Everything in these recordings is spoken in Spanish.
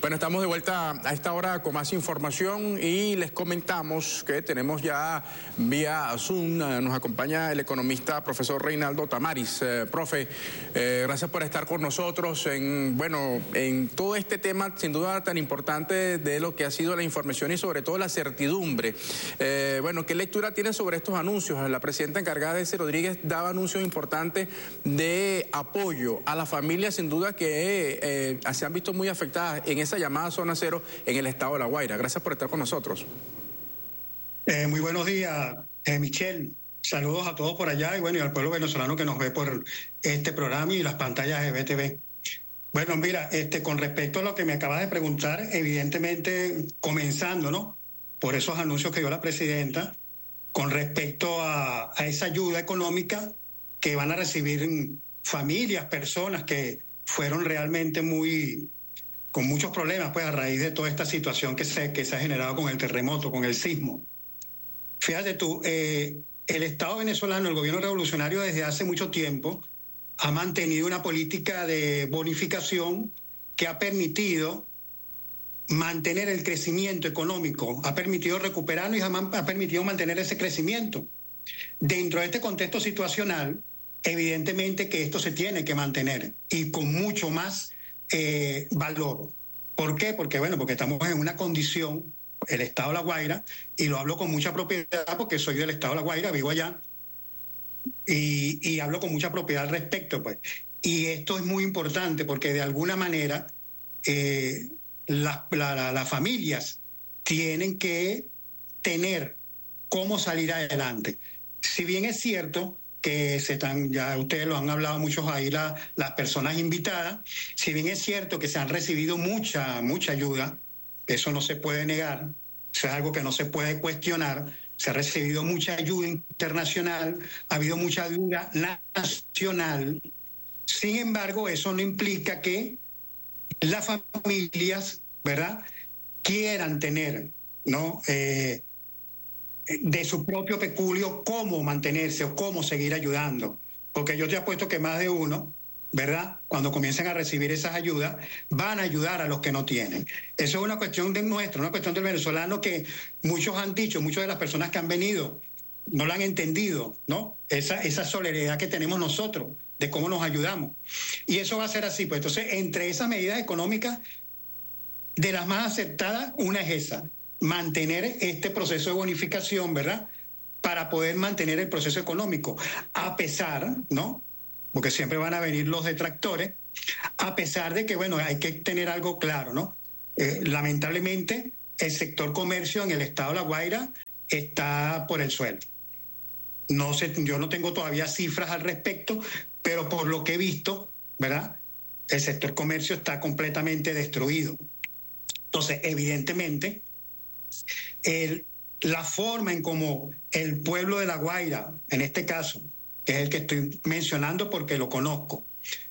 Bueno, estamos de vuelta a esta hora con más información y les comentamos que tenemos ya vía Zoom, nos acompaña el economista profesor Reinaldo Tamaris. Profe, gracias por estar con nosotros en todo este tema sin duda tan importante de lo que ha sido la información y sobre todo la certidumbre. ¿Qué lectura tiene sobre estos anuncios? La presidenta encargada, Delcy Rodríguez, daba anuncios importantes de apoyo a las familias sin duda que se han visto muy afectadas en esa llamada zona cero en el estado de La Guaira. Gracias por estar con nosotros. Muy buenos días, Michelle. Saludos a todos por allá y al pueblo venezolano que nos ve por este programa y las pantallas de BTV. Bueno, mira, con respecto a lo que me acabas de preguntar, evidentemente comenzando, ¿no?, por esos anuncios que dio la presidenta con respecto a esa ayuda económica que van a recibir familias, personas que fueron realmente con muchos problemas, pues, a raíz de toda esta situación que se ha generado con el terremoto, con el sismo. Fíjate tú, el Estado venezolano, el gobierno revolucionario, desde hace mucho tiempo ha mantenido una política de bonificación que ha permitido mantener el crecimiento económico, ha permitido recuperarlo y ha permitido mantener ese crecimiento. Dentro de este contexto situacional, evidentemente que esto se tiene que mantener y con mucho más valor. ¿Por qué? Porque estamos en una condición, el Estado de La Guaira, y lo hablo con mucha propiedad porque soy del Estado de La Guaira, vivo allá, y hablo con mucha propiedad al respecto, pues. Y esto es muy importante porque de alguna manera las familias tienen que tener cómo salir adelante. Si bien es cierto que ya ustedes lo han hablado muchos ahí, las personas invitadas, si bien es cierto que se han recibido mucha ayuda, eso no se puede negar, eso es algo que no se puede cuestionar, se ha recibido mucha ayuda internacional, ha habido mucha ayuda nacional. Sin embargo, eso no implica que las familias, ¿verdad?, quieran tener, ¿no?, de su propio peculio cómo mantenerse o cómo seguir ayudando. Porque yo te apuesto que más de uno, ¿verdad?, cuando comiencen a recibir esas ayudas, van a ayudar a los que no tienen. Eso es una cuestión de nuestra, una cuestión del venezolano que muchos han dicho, muchas de las personas que han venido no la han entendido, ¿no? Esa solidaridad que tenemos nosotros, de cómo nos ayudamos. Y eso va a ser así. Pues entonces, entre esas medidas económicas, de las más aceptadas, una es esa: mantener este proceso de bonificación, ¿verdad?, para poder mantener el proceso económico, a pesar, ¿no?, porque siempre van a venir los detractores, a pesar de que, hay que tener algo claro, ¿no? Lamentablemente, el sector comercio en el estado de La Guaira está por el suelo. No sé, yo no tengo todavía cifras al respecto, pero por lo que he visto, ¿verdad?, el sector comercio está completamente destruido. Entonces, evidentemente, la forma en cómo el pueblo de La Guaira, en este caso, que es el que estoy mencionando porque lo conozco,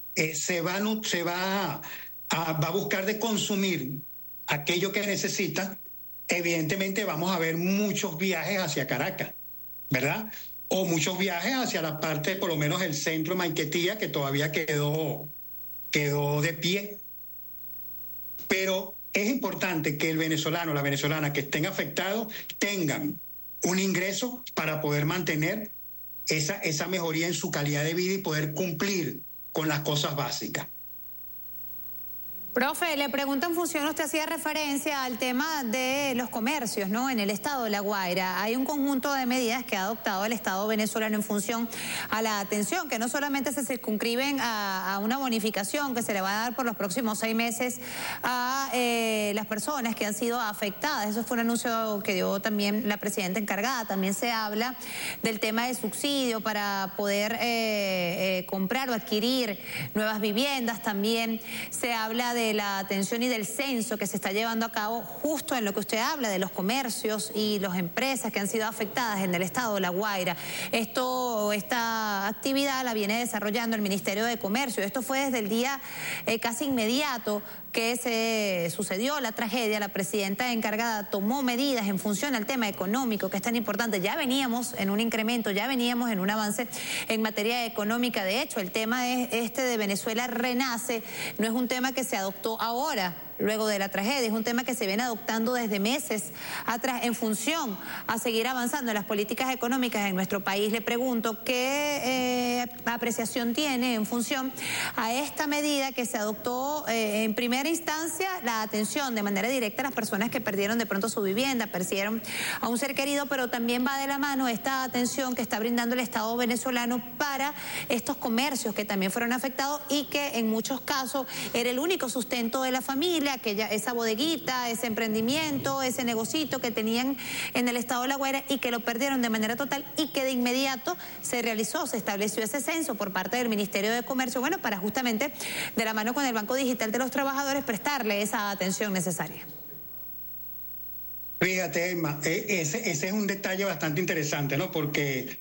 va a buscar de consumir aquello que necesita. Evidentemente vamos a ver muchos viajes hacia Caracas, ¿verdad?, o muchos viajes hacia la parte, por lo menos el centro de Maiquetía, que todavía quedó de pie. Pero es importante que el venezolano, la venezolana que estén afectados tengan un ingreso para poder mantener esa mejoría en su calidad de vida y poder cumplir con las cosas básicas. Profe, le pregunto en función, usted hacía referencia al tema de los comercios, ¿no?, en el estado de La Guaira. Hay un conjunto de medidas que ha adoptado el Estado venezolano en función a la atención, que no solamente se circunscriben a una bonificación que se le va a dar por los próximos 6 meses a las personas que han sido afectadas. Eso fue un anuncio que dio también la presidenta encargada. También se habla del tema de subsidio para poder comprar o adquirir nuevas viviendas. También se habla de la atención y del censo que se está llevando a cabo justo en lo que usted habla, de los comercios y las empresas que han sido afectadas en el estado de La Guaira. Esta actividad la viene desarrollando el Ministerio de Comercio. Esto fue desde el día casi inmediato que se sucedió la tragedia. La presidenta encargada tomó medidas en función al tema económico, que es tan importante. Ya veníamos en un incremento, ya veníamos en un avance en materia económica. De hecho, el tema de Venezuela Renace no es un tema que se adoptó adoptó ahora, luego de la tragedia. Es un tema que se viene adoptando desde meses atrás en función a seguir avanzando en las políticas económicas en nuestro país. Le pregunto qué apreciación tiene en función a esta medida que se adoptó en primera instancia, la atención de manera directa a las personas que perdieron de pronto su vivienda, perdieron a un ser querido, pero también va de la mano esta atención que está brindando el Estado venezolano para estos comercios que también fueron afectados y que en muchos casos era el único sustento de la familia, esa bodeguita, ese emprendimiento, ese negocito que tenían en el estado de La Guaira y que lo perdieron de manera total y que de inmediato se estableció ese censo por parte del Ministerio de Comercio, bueno, para justamente de la mano con el Banco Digital de los Trabajadores prestarle esa atención necesaria. Fíjate, Emma, ese es un detalle bastante interesante, ¿no? Porque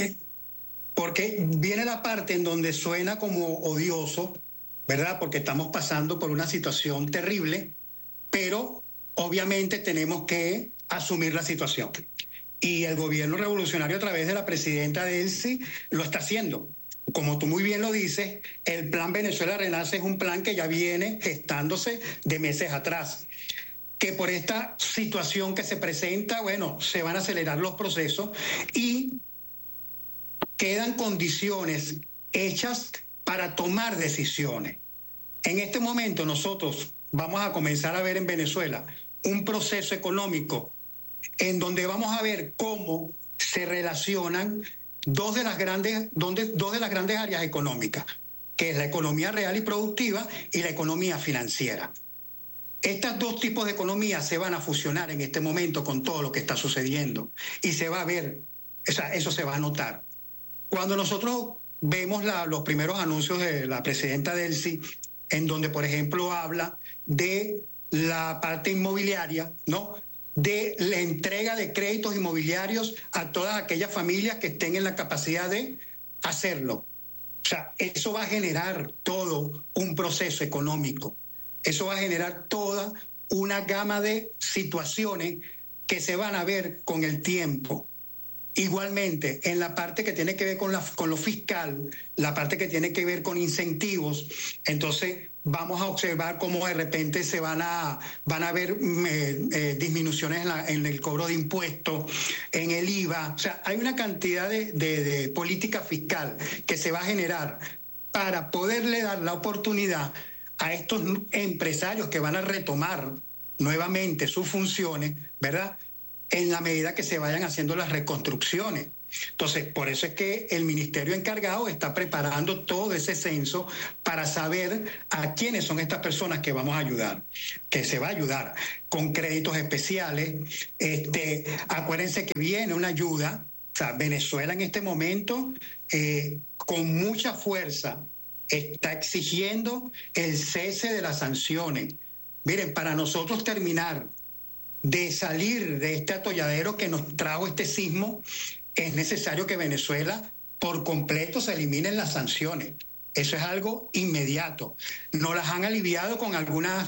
viene la parte en donde suena como odioso, ¿verdad? Porque estamos pasando por una situación terrible, pero obviamente tenemos que asumir la situación. Y el gobierno revolucionario a través de la presidenta Delcy lo está haciendo. Como tú muy bien lo dices, el Plan Venezuela Renace es un plan que ya viene gestándose de meses atrás. Que por esta situación que se presenta, bueno, se van a acelerar los procesos y quedan condiciones hechas para tomar decisiones. En este momento nosotros vamos a comenzar a ver en Venezuela un proceso económico en donde vamos a ver cómo se relacionan dos de las grandes áreas económicas, que es la economía real y productiva y la economía financiera. Estos dos tipos de economía se van a fusionar en este momento con todo lo que está sucediendo y se va a ver, o sea, eso se va a notar. Cuando nosotros vemos los primeros anuncios de la presidenta Delcy, en donde, por ejemplo, habla de la parte inmobiliaria, ¿no? De la entrega de créditos inmobiliarios a todas aquellas familias que estén en la capacidad de hacerlo. O sea, eso va a generar todo un proceso económico. Eso va a generar toda una gama de situaciones que se van a ver con el tiempo. Igualmente, en la parte que tiene que ver con lo fiscal, la parte que tiene que ver con incentivos, entonces vamos a observar cómo de repente se van a ver disminuciones en el cobro de impuestos, en el IVA. O sea, hay una cantidad de política fiscal que se va a generar para poderle dar la oportunidad a estos empresarios que van a retomar nuevamente sus funciones, ¿verdad?, en la medida que se vayan haciendo las reconstrucciones. Entonces, por eso es que el ministerio encargado está preparando todo ese censo para saber a quiénes son estas personas que vamos a ayudar, que se va a ayudar con créditos especiales. Acuérdense que viene una ayuda, o sea, Venezuela en este momento, con mucha fuerza, está exigiendo el cese de las sanciones. Miren, para nosotros terminar de salir de este atolladero que nos trajo este sismo, es necesario que Venezuela por completo se eliminen las sanciones. Eso es algo inmediato. Nos las han aliviado con algunas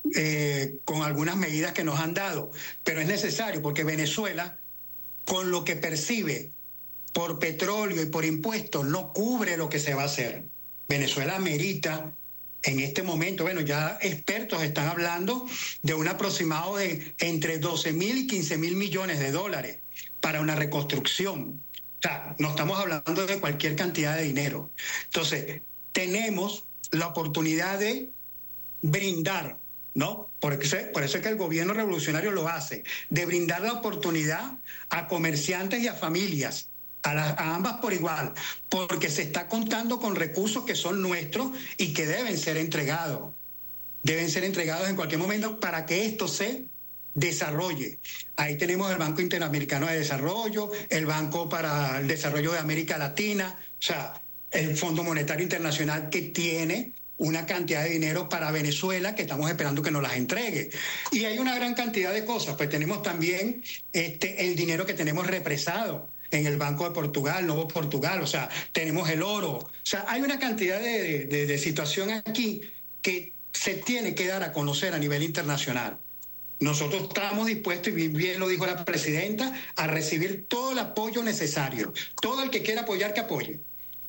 medidas que nos han dado, pero es necesario porque Venezuela, con lo que percibe por petróleo y por impuestos, no cubre lo que se va a hacer. Venezuela amerita en este momento, bueno, ya expertos están hablando de un aproximado de entre 12.000 y 15.000 millones de dólares para una reconstrucción. O sea, no estamos hablando de cualquier cantidad de dinero. Entonces, tenemos la oportunidad de brindar, ¿no? Por eso es que el gobierno revolucionario lo hace, de brindar la oportunidad a comerciantes y a familias, a ambas por igual, porque se está contando con recursos que son nuestros y que deben ser entregados. Deben ser entregados en cualquier momento para que esto se desarrolle. Ahí tenemos el Banco Interamericano de Desarrollo, el Banco para el Desarrollo de América Latina, o sea, el Fondo Monetario Internacional, que tiene una cantidad de dinero para Venezuela que estamos esperando que nos las entregue. Y hay una gran cantidad de cosas, pues tenemos también el dinero que tenemos represado en el Banco de Portugal, Novo Portugal, o sea, tenemos el oro. O sea, hay una cantidad de situación aquí que se tiene que dar a conocer a nivel internacional. Nosotros estamos dispuestos, y bien lo dijo la presidenta, a recibir todo el apoyo necesario. Todo el que quiera apoyar, que apoye.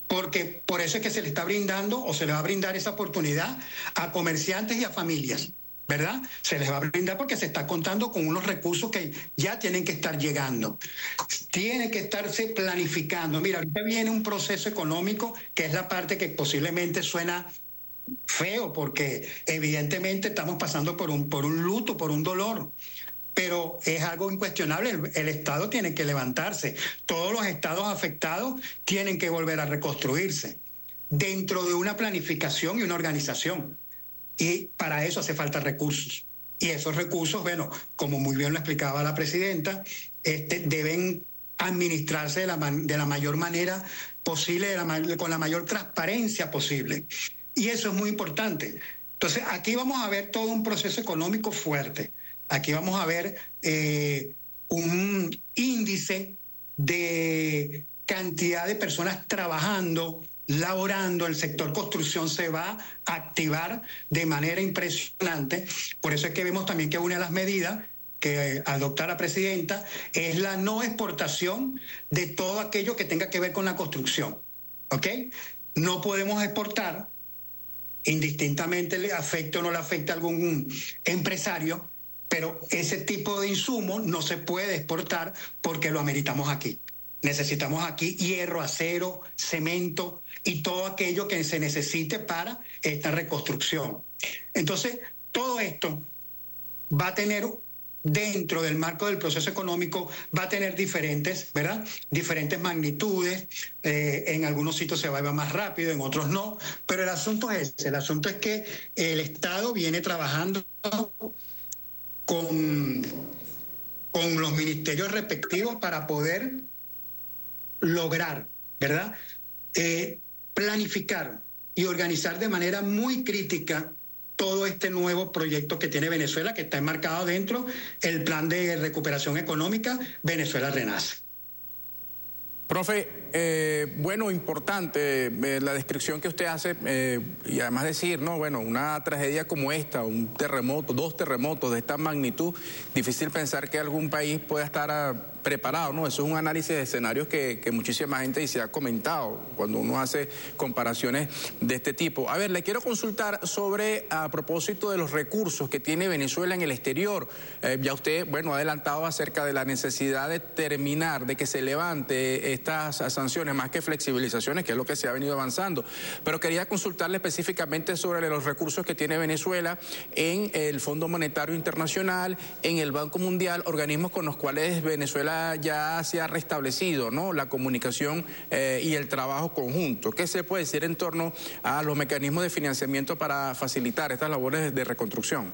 porque por eso es que se le está brindando o se le va a brindar esa oportunidad a comerciantes y a familias, ¿verdad? Se les va a brindar porque se está contando con unos recursos que ya tienen que estar llegando. Tiene que estarse planificando. Mira, ahorita viene un proceso económico que es la parte que posiblemente suena feo porque evidentemente estamos pasando por un luto, por un dolor. Pero es algo incuestionable, el Estado tiene que levantarse, todos los estados afectados tienen que volver a reconstruirse dentro de una planificación y una organización. Y para eso hace falta recursos. Y esos recursos, bueno, como muy bien lo explicaba la presidenta, deben administrarse de la mayor manera posible, con la mayor transparencia posible. Y eso es muy importante. Entonces, aquí vamos a ver todo un proceso económico fuerte. Aquí vamos a ver un índice de cantidad de personas trabajando, laborando. El sector construcción se va a activar de manera impresionante. Por eso es que vemos también que una de las medidas que adopta la presidenta es la no exportación de todo aquello que tenga que ver con la construcción. ¿Ok? No podemos exportar, indistintamente le afecte o no le afecte a algún empresario, pero ese tipo de insumo no se puede exportar porque lo ameritamos aquí. Necesitamos aquí hierro, acero, cemento y todo aquello que se necesite para esta reconstrucción. Entonces, todo esto va a tener, dentro del marco del proceso económico, va a tener diferentes magnitudes. En algunos sitios se va a ir más rápido, en otros no. Pero el asunto es ese. El asunto es que el Estado viene trabajando con los ministerios respectivos para poder lograr, ¿verdad? Planificar y organizar de manera muy crítica todo este nuevo proyecto que tiene Venezuela, que está enmarcado dentro del plan de recuperación económica Venezuela Renace. Profe, bueno, importante la descripción que usted hace y además decir, no, bueno, una tragedia como esta, un terremoto, 2 terremotos de esta magnitud, difícil pensar que algún país pueda estar preparado, ¿no? Eso es un análisis de escenarios que muchísima gente se ha comentado cuando uno hace comparaciones de este tipo. A ver, le quiero consultar sobre, a propósito de los recursos que tiene Venezuela en el exterior. Ya usted, bueno, ha adelantado acerca de la necesidad de terminar, de que se levante estas sanciones, más que flexibilizaciones, que es lo que se ha venido avanzando. Pero quería consultarle específicamente sobre los recursos que tiene Venezuela en el Fondo Monetario Internacional, en el Banco Mundial, organismos con los cuales Venezuela ya se ha restablecido, ¿no?, la comunicación y el trabajo conjunto. ¿Qué se puede decir en torno a los mecanismos de financiamiento para facilitar estas labores de reconstrucción?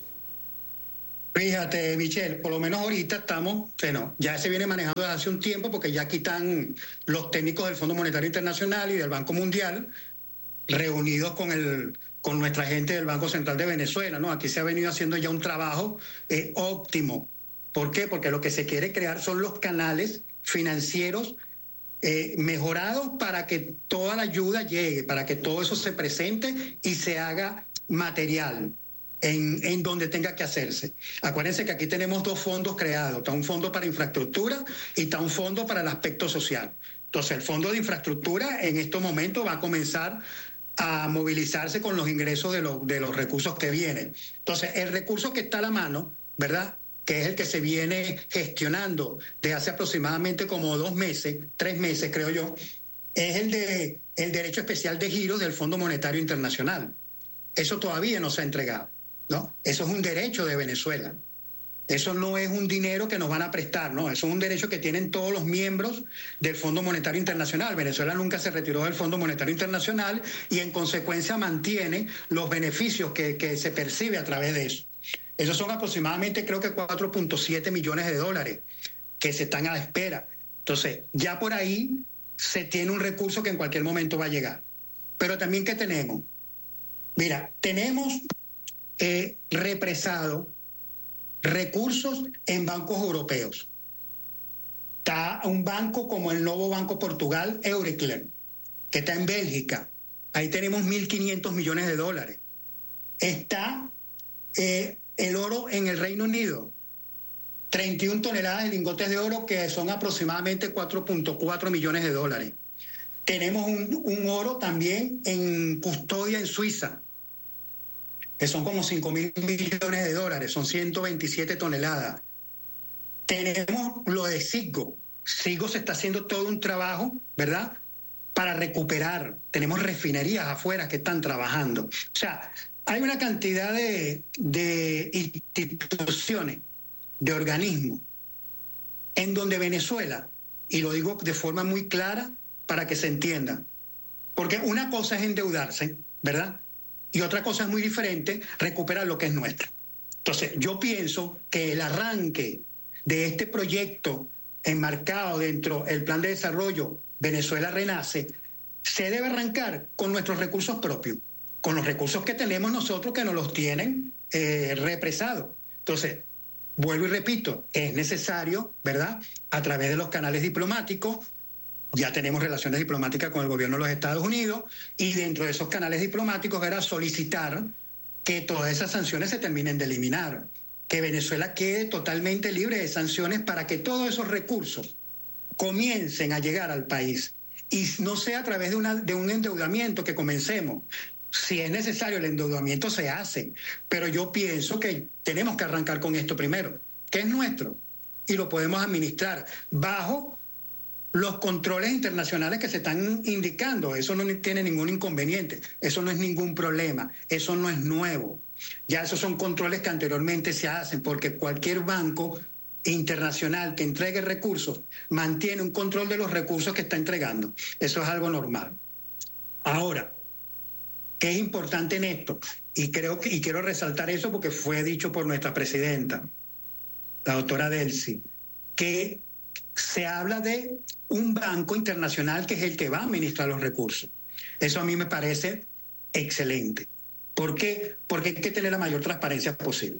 Fíjate, Michelle, por lo menos ahorita estamos, bueno, ya se viene manejando desde hace un tiempo porque ya aquí están los técnicos del Fondo Monetario Internacional y del Banco Mundial reunidos con nuestra gente del Banco Central de Venezuela, ¿no? Aquí se ha venido haciendo ya un trabajo óptimo. ¿Por qué? Porque lo que se quiere crear son los canales financieros mejorados para que toda la ayuda llegue, para que todo eso se presente y se haga material en donde tenga que hacerse. Acuérdense que aquí tenemos 2 fondos creados. Está un fondo para infraestructura y está un fondo para el aspecto social. Entonces, el fondo de infraestructura en estos momentos va a comenzar a movilizarse con los ingresos de los recursos que vienen. Entonces, el recurso que está a la mano, ¿verdad?, que es el que se viene gestionando desde hace aproximadamente como 2 meses, 3 meses creo yo, es el derecho especial de giro del Fondo Monetario Internacional. Eso todavía no se ha entregado, ¿no? Eso es un derecho de Venezuela. Eso no es un dinero que nos van a prestar, ¿no? Eso es un derecho que tienen todos los miembros del Fondo Monetario Internacional. Venezuela nunca se retiró del Fondo Monetario Internacional y en consecuencia mantiene los beneficios que se percibe a través de eso. Esos son aproximadamente, creo que 4.7 millones de dólares que se están a la espera. Entonces, ya por ahí se tiene un recurso que en cualquier momento va a llegar. Pero también, ¿qué tenemos? Mira, tenemos represado recursos en bancos europeos. Está un banco como el Novo Banco Portugal, Euroclear, que está en Bélgica. Ahí tenemos 1.500 millones de dólares. Está el oro en el Reino Unido, 31 toneladas de lingotes de oro que son aproximadamente 4.4 millones de dólares. Tenemos un oro también en custodia en Suiza, que son como 5.000 millones de dólares, son 127 toneladas. Tenemos lo de Citgo. Citgo se está haciendo todo un trabajo, ¿verdad?, para recuperar. Tenemos refinerías afuera que están trabajando. O sea, hay una cantidad de instituciones, de organismos, en donde Venezuela, y lo digo de forma muy clara para que se entienda, porque una cosa es endeudarse, ¿verdad?, y otra cosa es muy diferente, recuperar lo que es nuestro. Entonces, yo pienso que el arranque de este proyecto enmarcado dentro del Plan de Desarrollo Venezuela Renace se debe arrancar con nuestros recursos propios, con los recursos que tenemos nosotros, que nos los tienen represados. Entonces, vuelvo y repito, es necesario, ¿verdad?, a través de los canales diplomáticos. Ya tenemos relaciones diplomáticas con el gobierno de los Estados Unidos, y dentro de esos canales diplomáticos, ¿verdad?, solicitar que todas esas sanciones se terminen de eliminar, que Venezuela quede totalmente libre de sanciones para que todos esos recursos comiencen a llegar al país, y no sea a través de un endeudamiento que comencemos. Si es necesario el endeudamiento se hace, pero yo pienso que tenemos que arrancar con esto primero, que es nuestro, y lo podemos administrar bajo los controles internacionales que se están indicando. Eso no tiene ningún inconveniente, eso no es ningún problema, eso no es nuevo. Ya esos son controles que anteriormente se hacen, porque cualquier banco internacional que entregue recursos mantiene un control de los recursos que está entregando. Eso es algo normal. Ahora, ¿qué es importante en esto? Y quiero resaltar eso porque fue dicho por nuestra presidenta, la doctora Delcy, que se habla de un banco internacional que es el que va a administrar los recursos. Eso a mí me parece excelente. ¿Por qué? Porque hay que tener la mayor transparencia posible.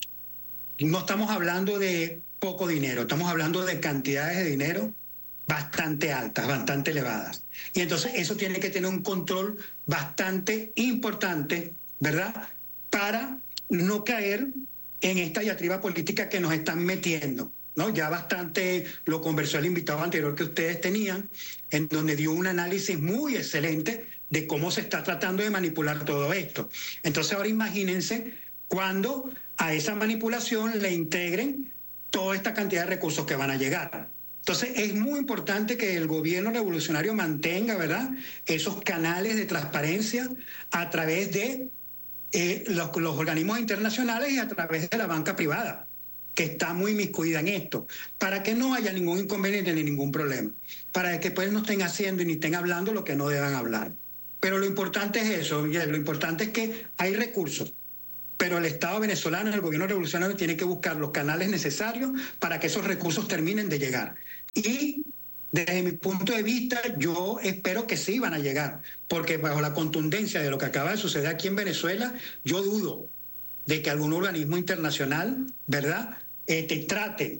No estamos hablando de poco dinero, estamos hablando de cantidades de dinero bastante altas, bastante elevadas. Y entonces eso tiene que tener un control bastante importante, ¿verdad?, para no caer en esta diatriba política que nos están metiendo, ¿no? Ya bastante lo conversó el invitado anterior que ustedes tenían, en donde dio un análisis muy excelente de cómo se está tratando de manipular todo esto. Entonces ahora imagínense cuando a esa manipulación le integren toda esta cantidad de recursos que van a llegar. Entonces es muy importante que el gobierno revolucionario mantenga, ¿verdad?, esos canales de transparencia a través de los organismos internacionales y a través de la banca privada, que está muy inmiscuida en esto, para que no haya ningún inconveniente ni ningún problema, para que pues no estén haciendo y ni estén hablando lo que no deban hablar. Pero lo importante es eso, Miguel, lo importante es que hay recursos, pero el Estado venezolano, el gobierno revolucionario, tiene que buscar los canales necesarios para que esos recursos terminen de llegar. Y desde mi punto de vista, yo espero que sí van a llegar, porque bajo la contundencia de lo que acaba de suceder aquí en Venezuela, yo dudo de que algún organismo internacional, ¿verdad?, trate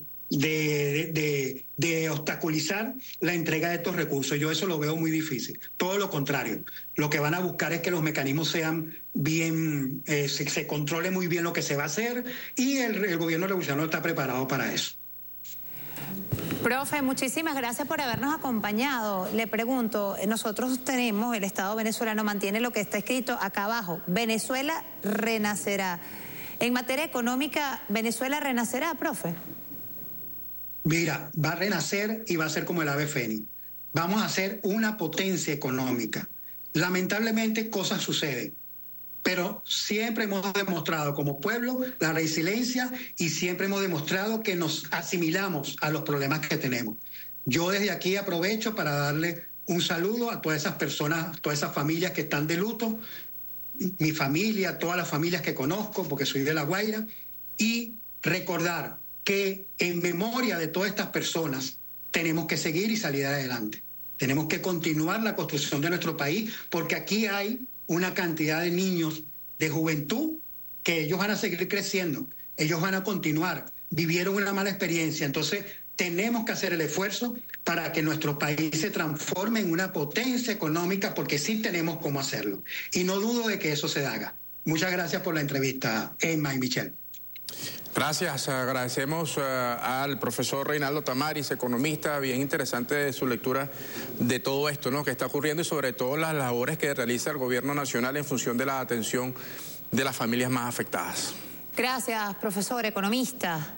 de obstaculizar la entrega de estos recursos. Yo eso lo veo muy difícil. Todo lo contrario. Lo que van a buscar es que los mecanismos sean bien, se controle muy bien lo que se va a hacer, y el gobierno revolucionario está preparado para eso. Profe, muchísimas gracias por habernos acompañado. Le pregunto, nosotros tenemos, el Estado venezolano mantiene lo que está escrito acá abajo: Venezuela renacerá. En materia económica, ¿Venezuela renacerá, profe? Mira, va a renacer y va a ser como el ave fénix. Vamos a ser una potencia económica. Lamentablemente cosas suceden, pero siempre hemos demostrado como pueblo la resiliencia, y siempre hemos demostrado que nos asimilamos a los problemas que tenemos. Yo desde aquí aprovecho para darle un saludo a todas esas personas, todas esas familias que están de luto, mi familia, todas las familias que conozco, porque soy de La Guaira, y recordar que en memoria de todas estas personas tenemos que seguir y salir adelante. Tenemos que continuar la construcción de nuestro país, porque aquí hay una cantidad de niños, de juventud, que ellos van a seguir creciendo, ellos van a continuar, vivieron una mala experiencia, entonces tenemos que hacer el esfuerzo para que nuestro país se transforme en una potencia económica, porque sí tenemos cómo hacerlo, y no dudo de que eso se haga. Muchas gracias por la entrevista, Emma y Michelle. Gracias, agradecemos al profesor Reinaldo Tamaris, economista, bien interesante su lectura de todo esto, ¿no?, que está ocurriendo y sobre todo las labores que realiza el gobierno nacional en función de la atención de las familias más afectadas. Gracias, profesor, economista.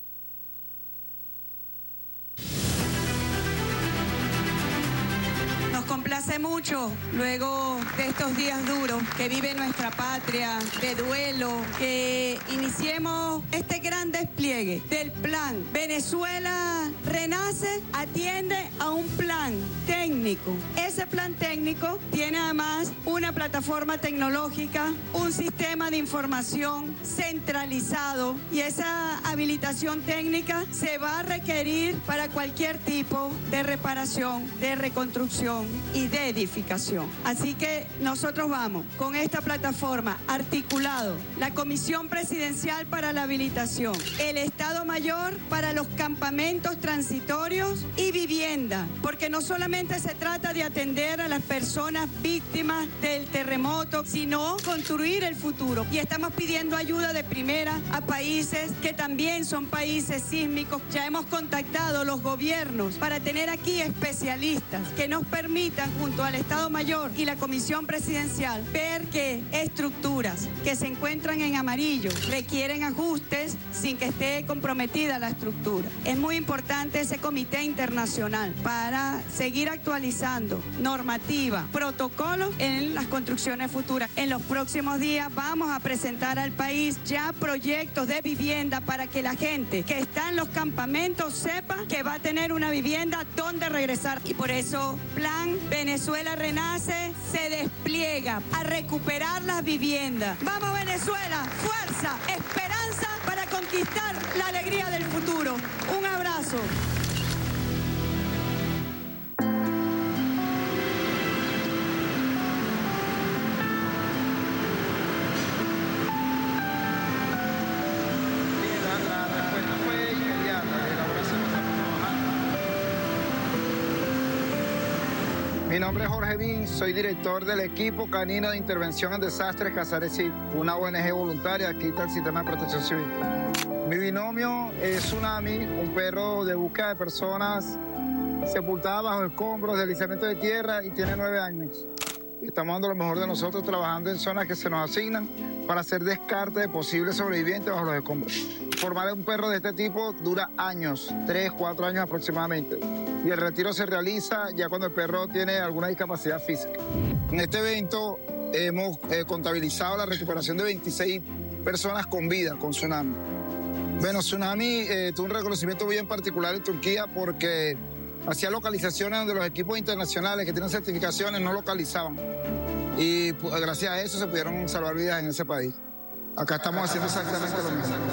Complace mucho, luego de estos días duros que vive nuestra patria, de duelo, que iniciemos este gran despliegue del plan Venezuela Renace, atiende a un plan técnico. Ese plan técnico tiene además una plataforma tecnológica, un sistema de información centralizado, y esa habilitación técnica se va a requerir para cualquier tipo de reparación, de reconstrucción y de edificación. Así que nosotros vamos con esta plataforma articulado, la Comisión Presidencial para la Habilitación, el Estado Mayor para los campamentos transitorios y vivienda, porque no solamente se trata de atender a las personas víctimas del terremoto, sino construir el futuro. Y estamos pidiendo ayuda de primera a países que también son países sísmicos. Ya hemos contactado los gobiernos para tener aquí especialistas que nos permitan, junto al Estado Mayor y la Comisión Presidencial, ver que estructuras que se encuentran en amarillo requieren ajustes sin que esté comprometida la estructura. Es muy importante ese comité internacional para seguir actualizando normativa, protocolos en las construcciones futuras. En los próximos días vamos a presentar al país ya proyectos de vivienda para que la gente que está en los campamentos sepa que va a tener una vivienda donde regresar. Y por eso, Plan Venezuela Renace se despliega a recuperar las viviendas. ¡Vamos, Venezuela! ¡Fuerza! ¡Esperanza para conquistar la alegría del futuro! Un abrazo. Mi nombre es Jorge Vin, soy director del equipo canino de intervención en desastres Casares, una ONG voluntaria aquí del Sistema de Protección Civil. Mi binomio es Tsunami, un perro de búsqueda de personas sepultadas bajo escombros, deslizamiento de tierra, y tiene 9 años. Estamos dando lo mejor de nosotros trabajando en zonas que se nos asignan para hacer descarte de posibles sobrevivientes bajo los escombros. Formar un perro de este tipo dura años, 3, 4 años aproximadamente. Y el retiro se realiza ya cuando el perro tiene alguna discapacidad física. En este evento hemos contabilizado la recuperación de 26 personas con vida con Tsunami. Bueno, Tsunami tuvo un reconocimiento bien particular en Turquía porque hacía localizaciones donde los equipos internacionales que tienen certificaciones no localizaban. Y gracias a eso se pudieron salvar vidas en ese país. Acá estamos haciendo exactamente lo mismo.